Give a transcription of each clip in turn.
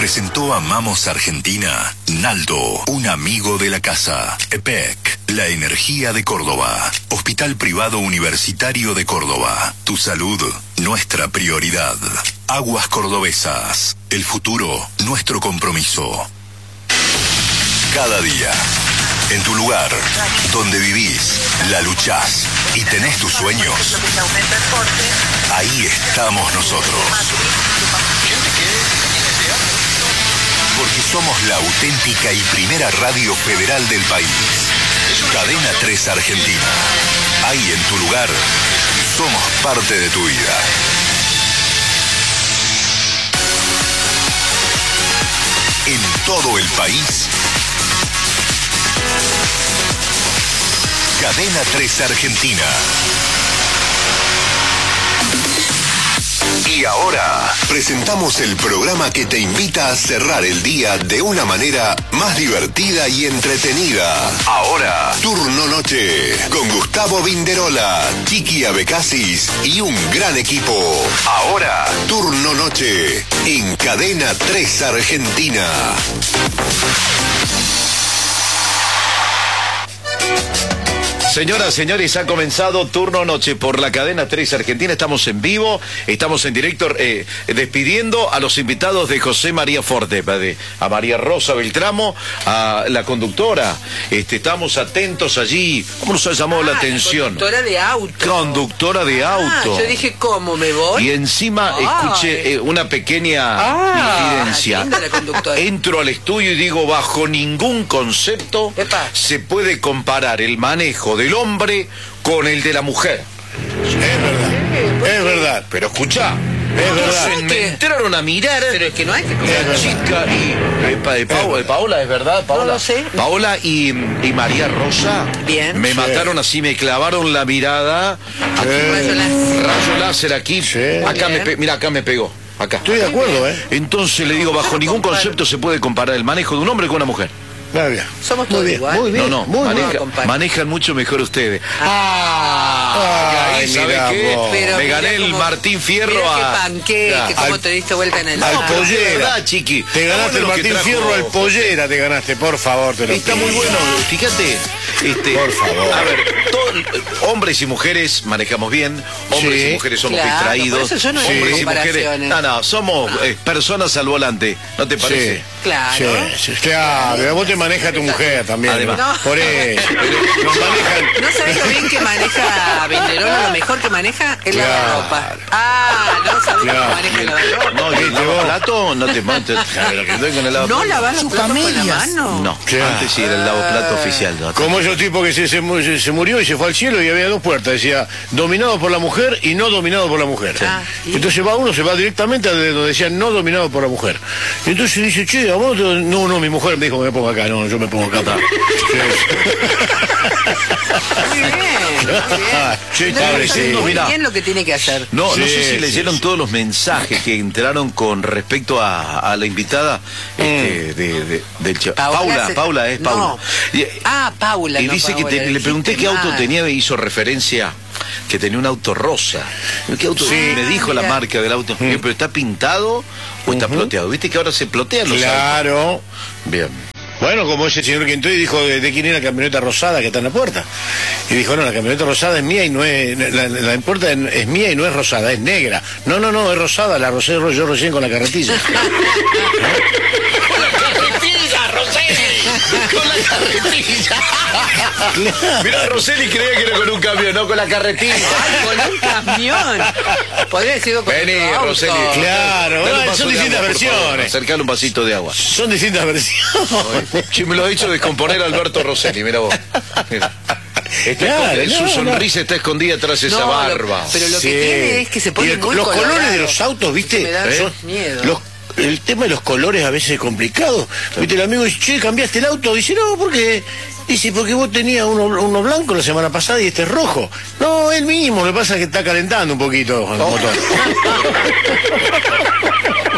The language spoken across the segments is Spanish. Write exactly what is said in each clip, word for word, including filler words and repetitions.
Presentó Amamos Argentina, Naldo, un amigo de la casa. E P E C, la energía de Córdoba. Hospital Privado Universitario de Córdoba. Tu salud, nuestra prioridad. Aguas Cordobesas, el futuro, nuestro compromiso. Cada día, en tu lugar, donde vivís, la luchás y tenés tus sueños, ahí estamos nosotros. Porque somos la auténtica y primera radio federal del país. Cadena tres Argentina. Ahí en tu lugar, somos parte de tu vida. En todo el país, Cadena tres Argentina. Y ahora presentamos el programa que te invita a cerrar el día de una manera más divertida y entretenida. Ahora, Turno Noche, con Gustavo Vinderola, Chiqui Abecasis y un gran equipo. Ahora, Turno Noche, en Cadena tres Argentina. Señoras, señores, ha comenzado Turno Noche por la Cadena tres Argentina. Estamos en vivo, estamos en directo, eh, despidiendo a los invitados de José María Forte, a María Rosa Beltramo, a la conductora. Este, estamos atentos allí. ¿Cómo nos ha llamado ah, la atención? La conductora de auto. Conductora de ah, auto. Yo dije, ¿cómo me voy? Y encima Ay. escuché eh, una pequeña ah, infidencia. Entro al estudio y digo, bajo ningún concepto Epa. se puede comparar el manejo del hombre con el de la mujer. Es verdad, es verdad. Pero escuchá, es verdad. Me que... entraron a mirar. Pero es que no hay que comparar. La chica y eh, pa, de pa, de Paola, ¿es verdad? Paola, no lo sé. Paola y, y María Rosa. Bien. Me sí. mataron así, me clavaron la mirada. Sí. Aquí, rayo láser. Rayo láser aquí. Sí. Acá me pe... Mira, acá me pegó. Acá. Estoy de acuerdo, ¿eh? Entonces le digo, bajo ningún concepto se puede comparar el manejo de un hombre con una mujer. Muy bien. Somos todos muy bien, igual. muy bien, no, no, muy maneja, bien. manejan mucho mejor ustedes. Ah, ahí, ¿sabe qué? Pero me gané el como, Martín Fierro mira a... qué panqueque, Ya. que cómo Al, te diste vuelta en el... al No, pero pollera. de verdad, chiqui. Te ganaste el Bueno, Martín trajo... Fierro al pollera, te ganaste, por favor. Te lo Está pido. muy bueno, fíjate. Este, Por favor. A ver, todo, hombres y mujeres manejamos bien, hombres Sí. y mujeres somos Claro, distraídos. por eso yo no hago hombres y mujeres. comparaciones. No, no, somos eh, personas al volante, ¿no te parece? Sí. Claro. Sí, sí, claro, vos te maneja tu mujer también. Además. ¿no? No. Por eso. Nos manejan. ¿No sabés lo bien que maneja Vinderola? Lo mejor que maneja es Claro. la ropa. Ah, ¿no sabés Claro. cómo maneja la ropa? No, y el ¿Viste vos? lavaplato no te mates. Lo que estoy con el ¿No lavaplato. lavar los platos con la mano? No, Claro. antes sí era el lavaplato oficial. ¿No? Como esos tipos que se, se, mu- se murió y se fue al cielo y había dos puertas. Decía, dominado por la mujer y no dominado por la mujer. Ah, ¿y? Entonces va uno, se va directamente a donde decía no dominado por la mujer. Y entonces dice, che, ¿a vos te-?" No, no, mi mujer me dijo que me ponga acá. No, yo me pongo acá. Muy bien, muy bien. Che, No, padre, sabe sí. muy Mirá. bien lo que tiene que hacer. No, Sí, no sé si sí, leyeron sí. todos los mensajes que entraron con respecto a, a la invitada este, de, de, del cha- Paola Paula, se- Paula, es Paula. No. Y, Ah, Paula. y no dice que Paola, te- le dijiste pregunté qué auto mal. tenía, hizo referencia que tenía un auto rosa. ¿Qué auto? Sí. Me dijo la Mira. marca del auto. Bien, pero ¿está pintado o está ploteado? ¿Viste que ahora se plotean los autos? Claro. Bien. Bueno, como ese señor que entró y dijo de, de quién era la camioneta rosada que está en la puerta. Y dijo, no, la camioneta rosada es mía y no es, la, la, la puerta es mía y no es rosada, es negra. No, no, no, es rosada, la rosé yo recién con la carretilla. ¡Carretilla, Roseli! ¡Con la carretilla! Mirá, Roseli creía que era con un camión, no con la carretilla. Ay, con un camión. Podría haber sido con Vení, otro auto. Roseli. Claro, Dale un bueno, vaso son de distintas agua, por favor. versiones. Acercale un vasito de agua. Son distintas versiones. Sí, me lo ha hecho descomponer Alberto Roseli, mira vos. Mira. Está Claro, escondida- no, su sonrisa está escondida tras esa No, lo- barba. pero lo Sí. que tiene es que se pone Y el- muy los colorado. colores de los autos, ¿viste? Me da Son- miedo. los- el tema de los colores a veces es complicado. ¿Viste? El amigo dice, che, ¿cambiaste el auto? Dice, no, ¿por qué? Dice, porque vos tenías uno, uno blanco la semana pasada y este es rojo. No, él mismo, lo que pasa es que está calentando un poquito el motor.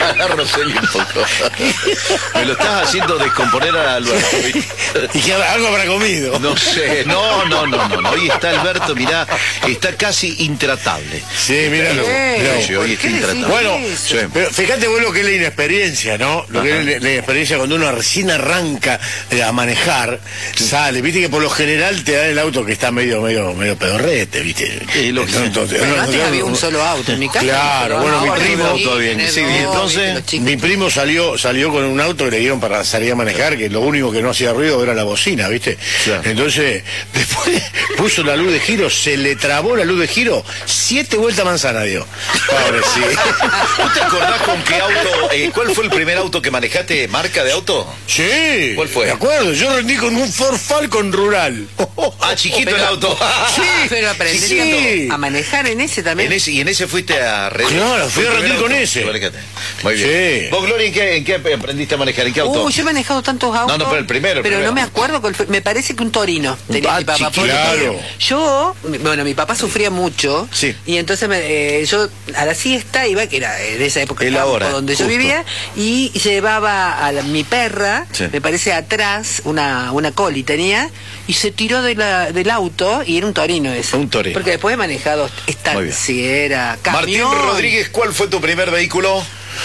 Roseli un poco. Me lo estás haciendo descomponer a Alberto. Y que algo habrá comido. No sé, no, no, no, no, no. Hoy está Alberto, mirá, está casi intratable. Sí, míralo. Eh, Sí, hoy está ¿por qué intratable. decís Bueno, eso? Sí. pero fíjate vos lo que es la inexperiencia, ¿no? Lo que es la, la inexperiencia cuando uno recién arranca eh, a manejar, sale, viste que por lo general te da el auto que está medio, medio, medio pedorrete, viste. Sí, lo que- Entonces, Pero no, antes no, había no, un solo auto en mi casa. Claro, pero bueno, mi ahora primo- no, auto bien, tiene sí, dos, y entonces, viste, los chicos. Mi primo salió salió con un auto que le dieron para salir a manejar, que lo único que no hacía ruido era la bocina, ¿viste? Claro. Entonces, después puso la luz de giro, se le trabó la luz de giro, siete vueltas manzana dio. Pobre, sí. ¿Tú te acordás con qué auto, eh, cuál fue el primer auto que manejaste, marca de auto? Sí. ¿Cuál fue? De acuerdo, yo rendí con un Ford Falcon rural. Ah, chiquito Pero- el auto. Sí, pero aprendés sí. a manejar en ese también. En ese, y en ese fuiste a rendir. Claro, fui Fue a el primer rendir con auto ese. que manejaste. Muy bien. Sí. ¿Vos, Gloria, en qué, en qué aprendiste a manejar? ¿En qué auto? Uh, yo he manejado tantos autos. No, no, pero el primero, el Pero primero. no me acuerdo cuál fue. Me parece que un Torino tenía Ah, mi papá. chiquito. porque Claro. Yo, mi- bueno, mi papá sufría mucho. Sí. Y entonces me, eh, yo a la siesta iba, que era en esa época El estábamos ahora, por donde justo. yo vivía, y llevaba a la- mi perra, Sí. me parece atrás, una, una coli tenía, y se tiró de la, del auto, y era un Torino ese. Un Torino. Porque después he manejado Muy bien. estanciera, Martín camión. Rodríguez, ¿cuál fue tu primer vehículo?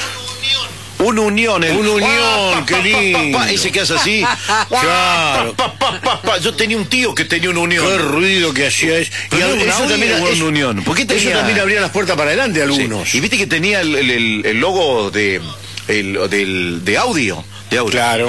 Un Unión. El... Un Unión, Ah, pa, qué pa, pa, lindo. pa, ese que hace así. Claro. Pa, pa, pa, pa. Yo tenía un tío que tenía un Unión. Qué ruido que hacía eso. Pero a- era un Audi o un eso- Unión. ¿Por qué eso tenía- también abría las puertas para adelante a Sí. algunos. Y viste que tenía el, el- el- el logo de, el, del, de audio. De audio. Claro.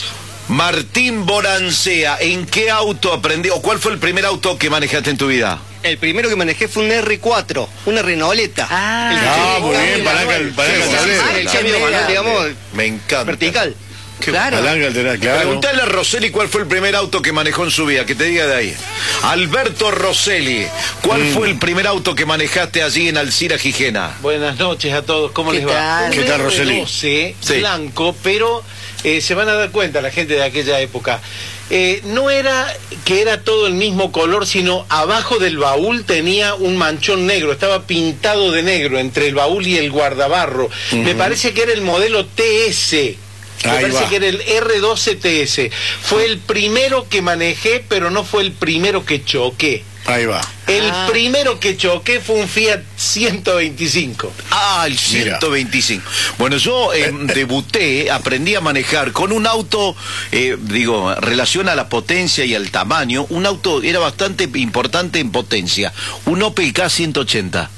Martín Borancea, ¿en qué auto aprendió? ¿O cuál fue el primer auto que manejaste en tu vida? El primero que manejé fue un erre cuatro, una Renoleta. Ah, Ah, muy bien, sí, palanca, el- palanca Sí, el sí, tablero. sí, El la cambio verdad. manual, digamos, Me encanta. vertical. Qué claro. Palanca alterada, claro. Preguntale a Roseli cuál fue el primer auto que manejó en su vida, que te diga de ahí. Alberto Roseli, ¿cuál Mm. fue el primer auto que manejaste allí en Alcira Gijena? Buenas noches a todos, ¿cómo ¿Qué les va? tal? ¿Qué tal, Roseli? R doce, Sí. blanco, pero eh, se van a dar cuenta la gente de aquella época. Eh, no era que era todo el mismo color, sino abajo del baúl tenía un manchón negro, estaba pintado de negro entre el baúl y el guardabarro. Me parece que era el modelo T S. Me Ahí parece va. que era el erre doce T S. Fue el primero que manejé, pero no fue el primero que choqué. Ahí va. El Ah. primero que choqué fue un Fiat ciento veinticinco. Ah, el ciento veinticinco. Bueno, yo eh, debuté, aprendí a manejar con un auto, eh, digo, en relación a la potencia y al tamaño, un auto era bastante importante en potencia, un Opel K ciento ochenta.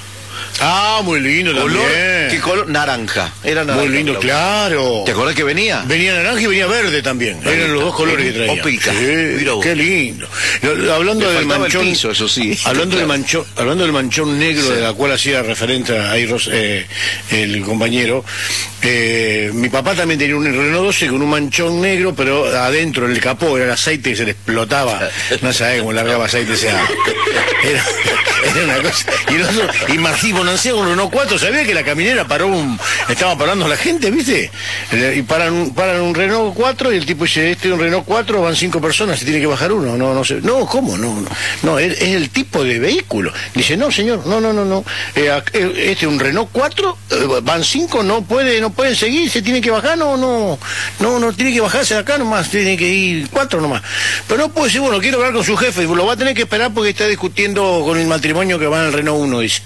Ah, muy lindo Color, también. ¿qué color? Naranja. Era naranja. Muy lindo, el auto. claro. ¿Te acordás que venía? Venía naranja y venía verde también. Ahí Eran los está. dos colores que traía. Opel K. Sí, Mira vos. qué lindo. Lo- Hablando Le del faltaba el manchón, piso, eso sí. hablando del Claro. manchón, hablando del manchón negro Sí. de la cual hacía referente ahí Ros- eh, el compañero, eh, mi papá también tenía un Renault doce con un manchón negro, pero adentro en el capó era el aceite que se le explotaba. No sabés cómo largaba aceite ese auto. Era, era una cosa. Y, el otro, y Martín Bonancea con un Renault cuatro, ¿sabía que la caminera paró un, estaba parando a la gente, viste? Y paran un, paran un Renault cuatro y el tipo dice, este es un Renault cuatro, van cinco personas, se tiene que bajar uno. No, no sé. No, ¿cómo? No, no, no es, es el tipo de vehículo. Dice, no, señor, no, no, no, no. Eh, ac- eh, este es un Renault cuatro, eh, van cinco, no puede, no pueden seguir, se tiene que bajar, no, no, no, no tiene que bajarse de acá nomás, tiene que ir cuatro nomás. Pero no puede decir, bueno, quiero hablar con su jefe, lo va a tener que esperar porque está discutiendo con el matrimonio que va en el Renault uno, dice.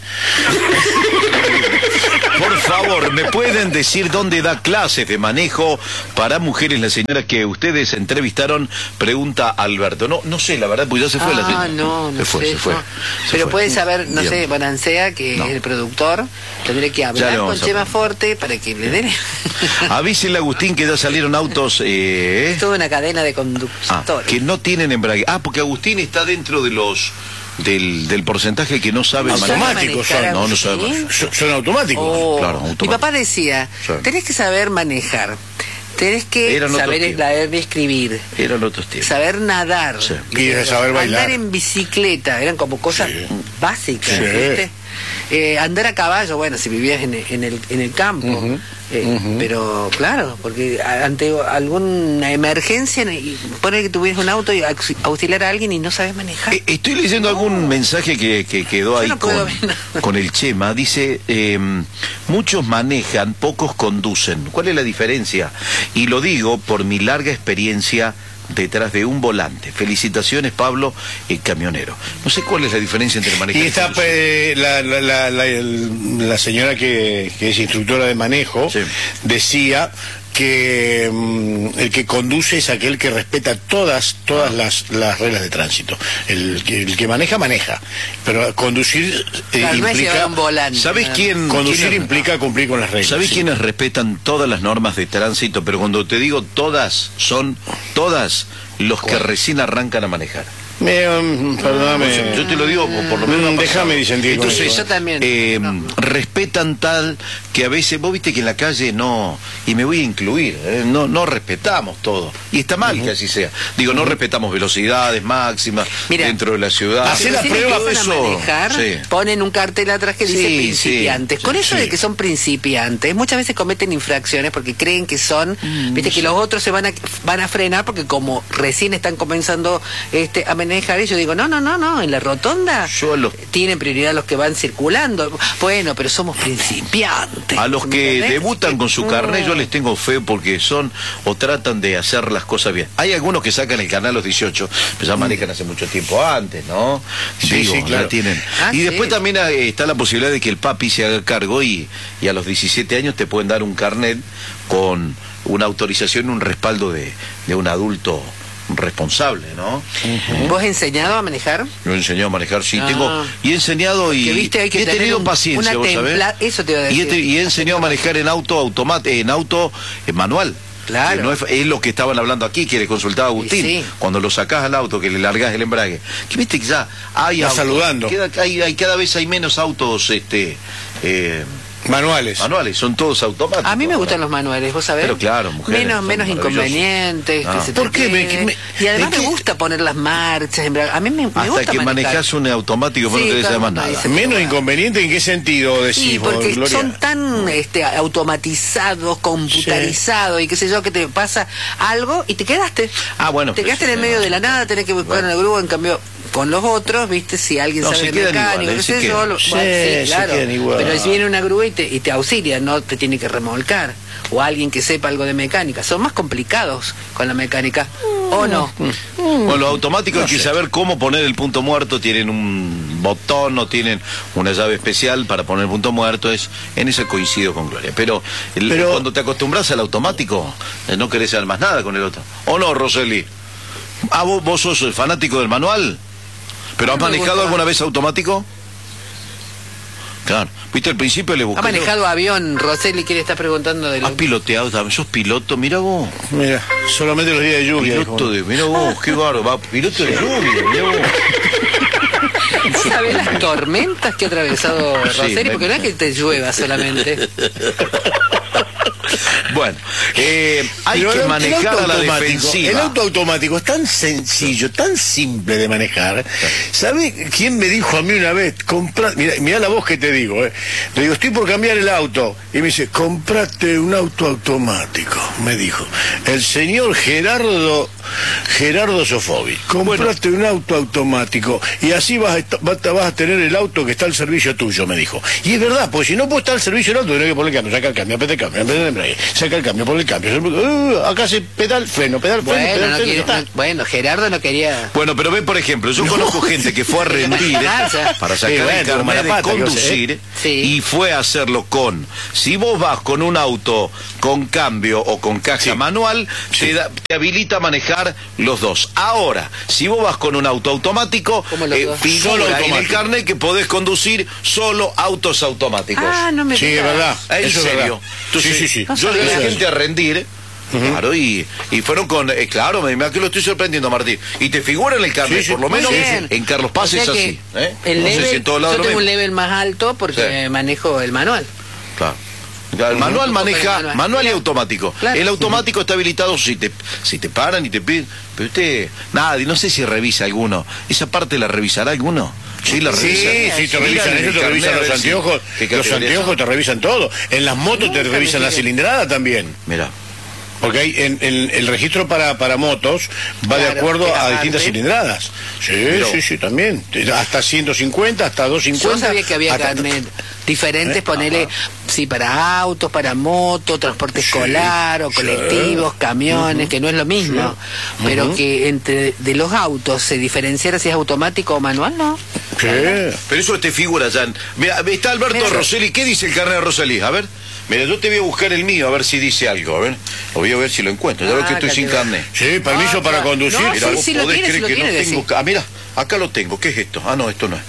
Por favor, ¿me pueden decir dónde da clases de manejo para mujeres la señora que ustedes entrevistaron? Pregunta Alberto. No, no sé, la verdad, pues ya se fue la Ah, señora. no, no se fue, sé, se fue. no. se Pero fue. puede saber, no Bien. sé, Bonancea, que No. es el productor, tendré que Ya hablar le con vamos a Chema preguntar. Forte para que le den Avísele a Agustín que ya salieron autos eh, toda una cadena de ah, conductores. que no tienen embrague. Ah, porque Agustín está dentro de los del, del porcentaje que no sabe ¿Sabe manejar. Automáticos manejar, son, no, no sabe Agustín? manejar. Son, son automáticos. Oh, Claro, mi automático. papá decía, Sí. tenés que saber manejar, tenés que Eran otros saber tiempos. leer y escribir, Eran otros tiempos. saber nadar, Sí. Y saber bailar. andar en bicicleta, eran como cosas Sí. básicas, Sí. ¿viste? Eh, andar a caballo, bueno, si vivías en, en, el, en el campo. Uh-huh. Eh, uh-huh. Pero claro, porque ante alguna emergencia, pone que tuvieras un auto y auxiliar a alguien y no sabes manejar. Eh, estoy leyendo no. algún mensaje que, que quedó ahí no con, con el Chema. Dice, eh, muchos manejan, pocos conducen. ¿Cuál es la diferencia? Y lo digo por mi larga experiencia detrás de un volante. Felicitaciones, Pablo, el camionero. No sé cuál es la diferencia entre manejar y, y está eh, la, la, la, la, la señora que, que es instructora de manejo, sí. decía que um, el que conduce es aquel que respeta todas todas las, las reglas de tránsito. El, el que maneja, maneja. Pero conducir eh, claro, implica... Un volante, ¿Sabes ¿no? quién? Conducir ¿quién implica cumplir con las reglas. ¿Sabes sí. quiénes respetan todas las normas de tránsito? Pero cuando te digo todas, son todas los que recién arrancan a manejar. Me, um, perdóname. Yo, yo te lo digo, por lo menos. Mm, déjame disentir. Entonces, yo también. Eh, no. respetan tal que a veces, vos viste que en la calle no, y me voy a incluir, eh, no, no respetamos todo. Y está mal uh-huh. que así sea. Digo, no uh-huh. respetamos velocidades máximas Mira, dentro de la ciudad. Hacer la prueba de eso. Manejar, sí. Ponen un cartel atrás que dice sí, principiantes. Sí, Con sí, eso sí. de que son principiantes, muchas veces cometen infracciones porque creen que son, mm, viste, que sí. los otros se van a, van a frenar porque como recién están comenzando este, a manejar. Yo digo, no, no, no, no, en la rotonda los... tienen prioridad los que van circulando. Bueno, pero somos principiantes. A los que ¿entendés? debutan con su carnet yo les tengo fe porque son o tratan de hacer las cosas bien. Hay algunos que sacan el carnet a los dieciocho, pero ya manejan hace mucho tiempo antes, ¿no? Sí, Digo, sí, claro. Ya tienen. Ah, y sí. después también eh, está la posibilidad de que el papi se haga cargo y, y a los diecisiete años te pueden dar un carnet con una autorización y un respaldo de, de un adulto responsable, ¿no? Uh-huh. ¿Vos has enseñado a manejar? Yo he enseñado a manejar, sí, ah. tengo, y he enseñado y, viste, hay que y he tenido un, paciencia, vos sabés. Eso te iba a decir. Y he, te, y he enseñado a manejar en auto automático, en auto en manual. Claro. No es, es lo que estaban hablando aquí, que le consultaba a Agustín. Sí, sí. Cuando lo sacás al auto, que le largás el embrague. Que viste que ya hay autos, saludando. Queda, hay, hay, cada vez hay menos autos, este... Eh, Manuales. Manuales, son todos automáticos. A mí me gustan ahora. Los manuales, vos sabés. Pero claro, mujeres, menos menos inconvenientes. Ah. Que se ¿Por qué? Me, me, y además me gusta poner las marchas. A mí me, me hasta gusta que manejar. manejás un automático, sí, no querés saber más nada. Menos inconveniente, ¿en qué sentido decís sí, porque vos, Gloria? son tan este, automatizados, computarizados, sí. y qué sé yo, que te pasa algo y te quedaste. Ah, bueno. Te quedaste en el medio de la nada, tenés que buscar bueno. en el grupo, en cambio... Con los otros, viste, si alguien no, sabe de mecánico, no sé yo, sí, bueno, sí, claro. Pero si viene una grúa y te, y te auxilia, no te tiene que remolcar. O alguien que sepa algo de mecánica. Son más complicados con la mecánica. Mm. ¿O no? Mm. Bueno, los automáticos no hay sé. que saber cómo poner el punto muerto. Tienen un botón o tienen una llave especial para poner el punto muerto. Es, en eso coincido con Gloria. Pero, el, Pero... cuando te acostumbras al automático, no querés hacer más nada con el otro. ¿O no, Roseli? Ah, ¿vos, vos sos el fanático del manual? ¿Pero has manejado alguna vez automático? Claro. ¿Viste al principio le busqué? ¿Ha manejado avión? Roseli quiere estar preguntando de lo... ¿Has piloteado? ¿Sos piloto? Mira vos. Mira, solamente los días de lluvia. Piloto de... Mira vos, qué bárbaro. Va, piloto de lluvia, mira vos. ¿Vos sabés las tormentas que ha atravesado Roseli? Sí, me... Porque no es que te llueva solamente. Bueno, eh, hay Pero que el, manejar el a la defensiva. El auto automático es tan sencillo, tan simple de manejar. ¿Sabe quién me dijo a mí una vez? Compra... Mirá, mirá la voz que te digo, eh. Le digo, estoy por cambiar el auto. Y me dice, comprate un auto automático, me dijo. El señor Gerardo, Gerardo Sofobi. Comprate bueno. un auto automático. Y así vas a, vas a tener el auto que está al servicio tuyo, me dijo. Y es verdad, porque si no puede estar al servicio del auto, tenés que poner el cambio, saca el cambio, apete el cambio, apete el cambio. Saca el cambio, pone el cambio. Uh, acá se pedal, freno, pedal, bueno, freno, pedal, no freno. Quiere, no, bueno, Gerardo no quería... Bueno, pero ve, por ejemplo, yo no. conozco gente que fue a rendir para sacar sí, bueno, el carnet de pata, conducir sí. y fue a hacerlo con... Si vos vas con un auto con cambio o con caja sí. manual, sí. Te, da, te habilita a manejar los dos. Ahora, si vos vas con un auto automático, eh, figura en el carnet que podés conducir solo autos automáticos. Ah, no me Sí, es verdad. ¿En Eso serio? Es sí, sí, sí. No yo le a gente a rendir, uh-huh. claro, y, y fueron con, eh, claro, me, me que lo estoy sorprendiendo, Martín. Y te figura en el carnet, sí, sí, por lo menos en Carlos Paz o sea es así. ¿eh? El no level, sé si en todos lados yo tengo lo un level más alto porque sí. manejo el manual. Claro. El manual uh-huh. maneja, manual, manual y automático. Claro. El automático uh-huh. está habilitado si te, si te paran y te piden. Pero usted, nadie, no sé si revisa alguno. ¿Esa parte la revisará alguno? Sí, la revisan. Sí, sí, te revisan eso, te revisan los anteojos, los anteojos te revisan todo. En las motos te revisan la cilindrada también. Mira. Porque hay en, en el registro para, para motos va claro, de acuerdo a distintas cilindradas. Sí, Pero, sí, sí, también. Hasta ciento cincuenta, hasta doscientos cincuenta. Yo sabía que había hasta... carnet diferentes, ¿Eh? ponele, Ajá. sí, para autos, para motos, transporte sí, escolar o colectivos, sí. camiones, uh-huh. que no es lo mismo. Sí. Pero uh-huh. que entre de los autos se diferenciara si es automático o manual, ¿no? Sí. Pero eso te figura, Jan. Mira, está Alberto Mira, Roseli. ¿Qué dice el carnet de Roseli? A ver. Mira, yo te voy a buscar el mío, a ver si dice algo, a ver. Lo voy a ver si lo encuentro. Ya ah, veo que estoy sin carnet. Sí, permiso ah, para claro. conducir. No, mira, sí, vos sí, podés tiene, creer si que no tiene, tengo... Ah, mira, acá lo tengo. ¿Qué es esto? Ah, no, esto no es.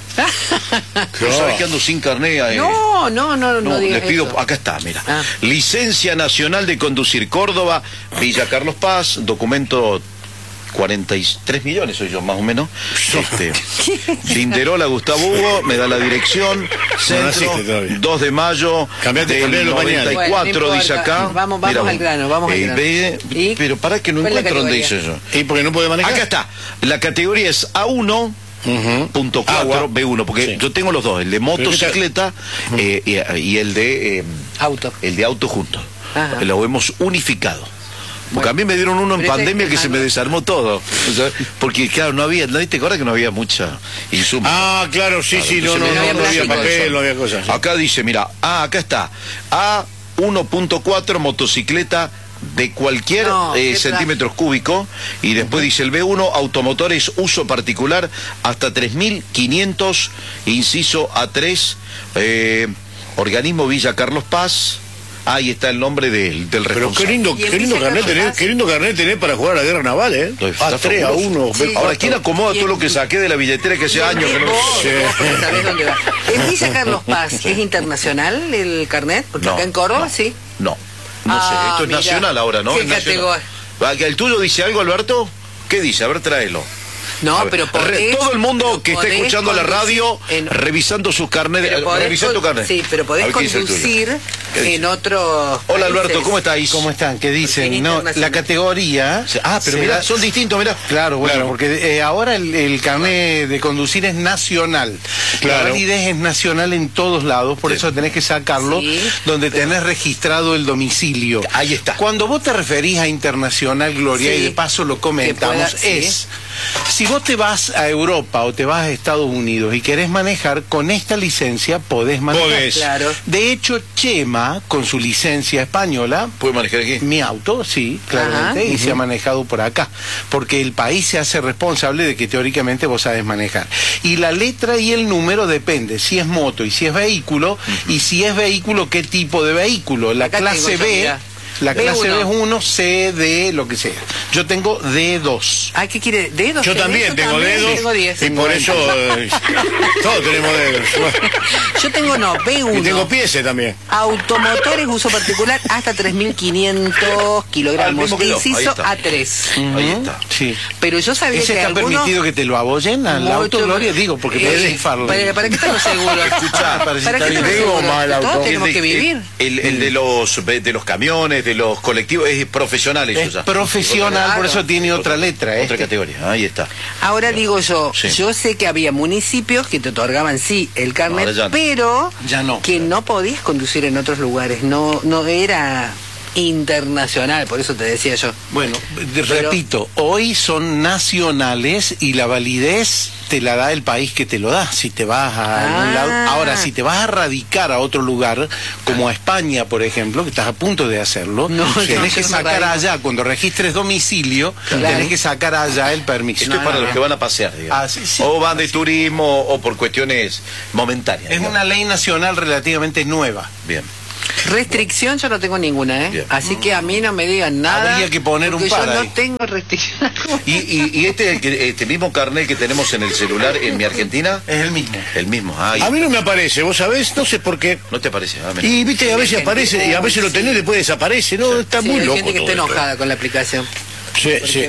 ¿No sabes que ando sin carnet? Eh? No, no, no, no, no les pido, eso. Acá está, mira. Ah. Licencia Nacional de Conducir Córdoba, Villa Carlos Paz, documento... cuarenta y tres millones soy yo, más o menos. Este, Linderola, Gustavo Hugo, me da la dirección. Centro, no dos de mayo Cambiate, del noventa y cuatro, bueno, no dice acá. Vamos, vamos Mira, al grano, vamos eh, al grano. Ve, ¿Y? Pero para que no encuentro dónde dice eso. ¿Y por qué no puede manejar? Acá está. La categoría es A uno. Uh-huh. Punto cuatro, B uno, porque sí. yo tengo los dos, el de motocicleta uh-huh. eh, y, y el de eh, auto. El de auto juntos. Lo hemos unificado. Porque bueno, a mí me dieron uno en pandemia que se me desarmó todo. O sea, porque, claro, no había, ¿no te acuerdas que no había mucha insumo? Ah, claro, sí, claro, sí, no, no, no, no, no había papel, no había cosas. Sí. Acá dice, mira, ah, acá está, A uno punto cuatro, motocicleta de cualquier no, eh, centímetros cúbicos, y después uh-huh. dice el B uno, automotores uso particular, hasta tres mil quinientos, inciso A tres, eh, organismo Villa Carlos Paz. Ahí está el nombre del, del responsable. Pero qué lindo, qué lindo carnet tenés, qué lindo carnet tenés para jugar a la guerra naval, ¿eh? A tres, a uno. Sí. Ahora, ¿quién acomoda todo lo que saqué de la billetera que hace años que no... Sí. ¿Sabés dónde va? ¿El Villa Carlos Paz es internacional el carnet? Porque no, acá en Córdoba, no, sí. No, no ah, sé, esto es mira, nacional ahora, ¿no? ¿Qué categoría? ¿El tuyo dice algo, Alberto? ¿Qué dice? A ver, tráelo. No, pero podés, todo el mundo que está escuchando la radio, en, revisando sus carnet, revisando tu carnet. Sí, pero podés conducir en otro. Hola Alberto, ¿cómo estáis? ¿Cómo están? ¿Qué dicen? No, la categoría. Ah, pero mirá, son distintos, mirá. Claro, bueno, claro. porque eh, ahora el, el carnet de conducir es nacional. Claro. La validez es nacional en todos lados, por sí. eso tenés que sacarlo sí, donde pero... tenés registrado el domicilio. Ahí está. Cuando vos te referís a internacional, Gloria, sí. y de paso lo comentamos, pueda, es. ¿Sí? Si vos te vas a Europa o te vas a Estados Unidos y querés manejar, con esta licencia podés manejar. Podés. Claro. De hecho, Chema, con su licencia española... ¿Puede manejar aquí? Mi auto, sí, claramente, Ajá. y uh-huh. se ha manejado por acá. Porque el país se hace responsable de que teóricamente vos sabés manejar. Y la letra y el número depende, si es moto y si es vehículo, uh-huh. y si es vehículo, qué tipo de vehículo. La acá clase B... La clase B uno, C, D, lo que sea. Yo tengo D dos. Ah, ¿qué quiere? ¿D dos? Yo también tengo D dos. Tengo diez. Y por eso eh, todos tenemos D dos. Yo tengo no, B uno. Y tengo pies también. Automotores, uso particular, hasta tres mil quinientos kilogramos. Ah, inciso A tres. Uh-huh. Ahí está. Sí. Pero yo sabía ¿Ese que está alguno... permitido que te lo abollen al auto, Gloria? Digo, porque eh, puedes infarlo. ¿Para, ¿Para qué estamos seguros? Escuchá, ¿Para, ¿para qué estamos seguros? Todos tenemos que vivir. El, el, el de los de los camiones, de los colectivos, es profesional eso es ya. profesional, claro. Por eso tiene otra, otra letra. Otra este. categoría, ahí está. Ahora claro. digo yo, sí. yo sé que había municipios que te otorgaban sí el carnet, no, ya no. pero ya no, que claro. no podías conducir en otros lugares, no, no era internacional, por eso te decía yo. Bueno, pero, repito, hoy son nacionales y la validez te la da el país que te lo da, si te vas a ah. algún lado. Ahora, si te vas a radicar a otro lugar, como a España, por ejemplo, que estás a punto de hacerlo, no, tenés no, que sacar allá, cuando registres domicilio, claro. tenés que sacar allá el permiso. Esto no, es para no, los no. que van a pasear, digamos. Ah, sí, sí. O van de sí. turismo o por cuestiones momentáneas. Es digamos. Una ley nacional relativamente nueva. Bien. Restricción yo no tengo ninguna, ¿eh? Bien. Así que a mí no me digan nada. Habría que poner un par yo ahí. no tengo restricción. ¿Y, y, y este, este mismo carnet que tenemos en el celular en mi Argentina? Es el mismo. El mismo. Ah, a mí no me aparece, vos sabés, no sé por qué. No te aparece. Ah, y viste, a veces aparece y a veces lo tenés y después desaparece, ¿no? Sí. Está sí, muy hay loco. Gente que está enojada con la aplicación. Sí, sí.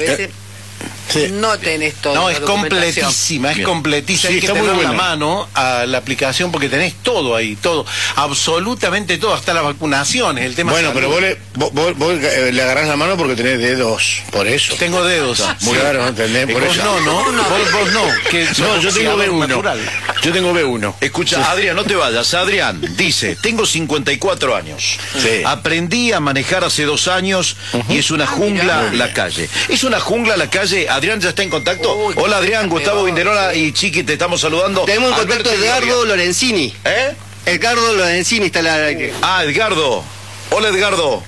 Sí. No tenés todo. No, es completísima, es Bien. completísima. Sí, hay que está tener muy la mano a la aplicación porque tenés todo ahí, todo, absolutamente todo, hasta las vacunaciones, el tema. Bueno, salud. pero vos le, vos, vos, vos le agarrás la mano porque tenés dedos, por eso. Tengo dedos. Muy claro, ¿entendés? Por vos eso. no, no, no. Vos, vos no. Que no, yo tengo D uno. Yo tengo B uno. Escucha, sí. Adrián, no te vayas. Adrián dice, tengo cincuenta y cuatro años. Sí. Aprendí a manejar hace dos años uh-huh. y es una jungla ah, la calle. ¿Es una jungla la calle? Adrián ya está en contacto. Uy, hola Adrián, Gustavo Vinderola y Chiqui, te estamos saludando. Tenemos en contacto a Edgardo Lorenzini. ¿Eh? Edgardo Lorenzini está la... Ah, Edgardo. Hola Edgardo.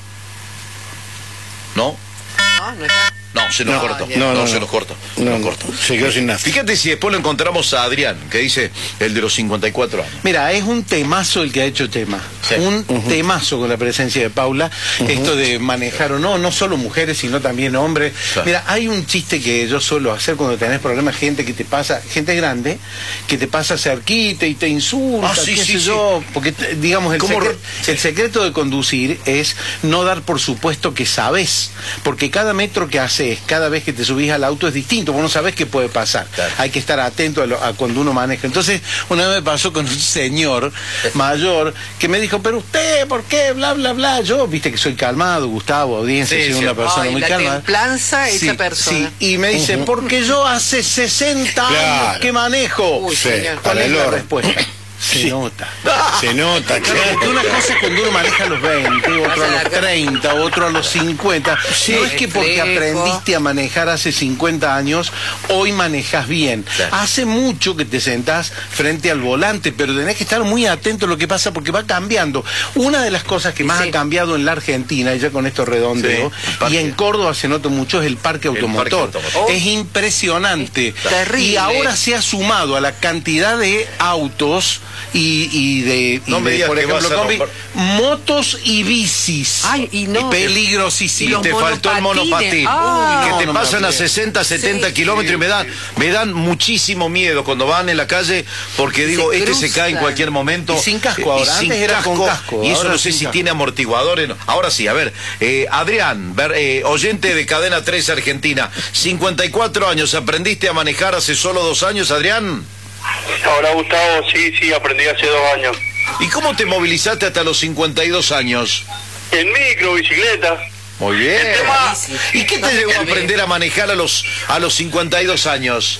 ¿No? No, no está. No, se nos no, cortó. No, no, no, no, se nos cortó. No, nos no, cortó. Se quedó sin nada. Fíjate si después lo encontramos a Adrián, que dice el de los cincuenta y cuatro años. Mira, es un temazo el que ha hecho tema. Sí. Un uh-huh. temazo con la presencia de Paula. Uh-huh. Esto de manejar o no, no solo mujeres, sino también hombres. Sí. Mira, hay un chiste que yo suelo hacer cuando tenés problemas, gente que te pasa, gente grande, que te pasa cerquita y te insulta, ah, sí, qué sí, sé sí. yo. Porque, digamos, el, secret, el secreto de conducir es no dar por supuesto que sabés. Porque cada metro que haces, cada vez que te subís al auto es distinto, vos no sabés qué puede pasar. Claro. Hay que estar atento a, lo, a cuando uno maneja. Entonces, una vez me pasó con un señor mayor que me dijo, pero usted, ¿por qué? Bla, bla, bla. Yo, viste que soy calmado, Gustavo, audiencia, sí, soy sí. una persona Ay, muy la calmada. Templanza esa sí, persona. Sí. Y me dice, uh-huh. porque yo hace sesenta claro. años que manejo. Uy, sí. ¿Cuál es la respuesta? Se sí. nota. Se nota, claro. Porque una cosa es cuando uno maneja a los veinte, otro a los treinta, otro a los cincuenta. Sí, no es que porque aprendiste a manejar hace cincuenta años, hoy manejas bien. Claro. Hace mucho que te sentás frente al volante, pero tenés que estar muy atento a lo que pasa porque va cambiando. Una de las cosas que más sí. ha cambiado en la Argentina, y ya con esto redondeo, sí, y en Córdoba se nota mucho, es el parque automotor. El parque automotor. Es impresionante. Es terrible. Y ahora se ha sumado a la cantidad de autos y, y de, no y me de digas por que ejemplo, vas a combi, motos y bicis. Ay, y no. Peligrosísimo. Y te faltó el monopatín. Ah, que no, te no pasan a sesenta, setenta sí, kilómetros sí. y me dan, me dan muchísimo miedo cuando van en la calle porque digo, se este cruzan. se cae en cualquier momento. Y sin casco ahora. Y sin Antes era casco, con casco. Y eso ahora no sé si casco. tiene amortiguadores. No. Ahora sí, a ver, eh, Adrián, ver, eh, oyente de Cadena tres Argentina, cincuenta y cuatro años, ¿aprendiste a manejar hace solo dos años, Adrián? Hola Gustavo, sí, sí, aprendí hace dos años. ¿Y cómo te movilizaste hasta los cincuenta y dos años? En micro, bicicleta. Muy bien. El tema... ¿Y qué te llevó a aprender a manejar a los a los cincuenta y dos años?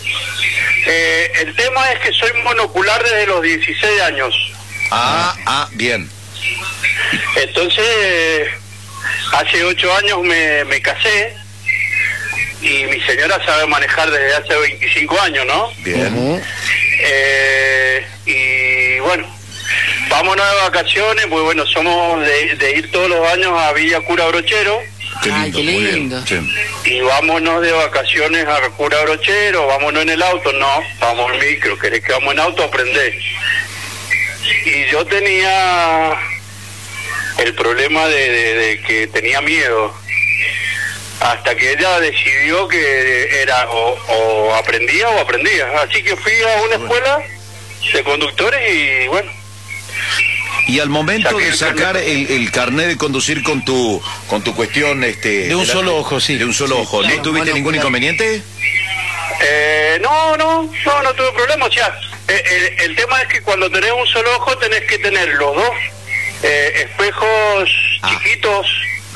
Eh, el tema es que soy monocular desde los dieciséis años. Ah, ah, bien. Entonces, hace ocho años me, me casé y mi señora sabe manejar desde hace veinticinco años, ¿no? Bien. Uh-huh. Eh, y bueno, vámonos de vacaciones, pues bueno, somos de, de ir todos los años a Villa Cura Brochero. Qué lindo, Ay, qué lindo. Sí. Y vámonos de vacaciones a Cura Brochero, vámonos en el auto, no, vamos en micro, querés que vamos en auto, aprendés. Y yo tenía el problema de, de, de que tenía miedo, hasta que ella decidió que era o, o aprendía o aprendía. Así que fui a una escuela de conductores y bueno. Y al momento de sacar el, el carnet de conducir con tu con tu cuestión este de un de solo la, ojo, sí. De un solo sí, ojo, ¿no claro, tuviste bueno, ningún claro. inconveniente? Eh, no, no, no, no tuve problema. O sea, el, el, el tema es que cuando tenés un solo ojo tenés que tener los dos eh, espejos ah. chiquitos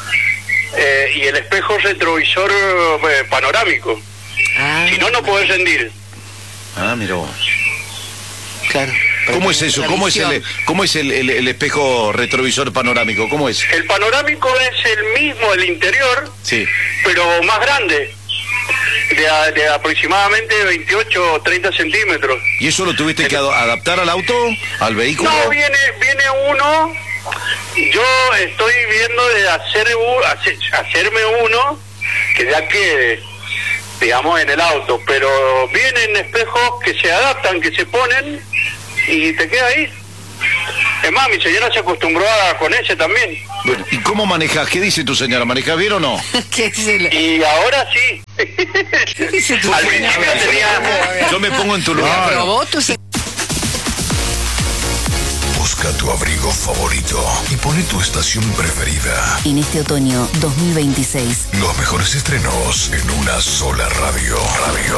eh, y el espejo retrovisor eh, panorámico. Ah. Si no, no podés rendir. Ah, mira vos. Claro. ¿Cómo es eso? ¿Cómo es, el, cómo es el, el, el espejo retrovisor panorámico? ¿Cómo es? El panorámico es el mismo, el interior, sí, pero más grande, de, de aproximadamente veintiocho o treinta centímetros. ¿Y eso lo tuviste que adaptar al auto, al vehículo? No, viene viene uno, yo estoy viendo de hacer, hacer hacerme uno que ya quede, digamos, en el auto, pero vienen espejos que se adaptan, que se ponen y te queda ahí. Es más, mi señora se acostumbró a con ese también. Bueno, ¿y cómo manejas? ¿Qué dice tu señora? ¿Manejas bien o no? ¿Qué dice la... Y ahora sí. ¿Qué dice tu Al señora? principio tenía... Yo me pongo en tu lugar. ¿Probó tu se... Busca tu abrigo favorito y pone tu estación preferida. En este otoño dos mil veintiséis. Los mejores estrenos en una sola radio. Radio.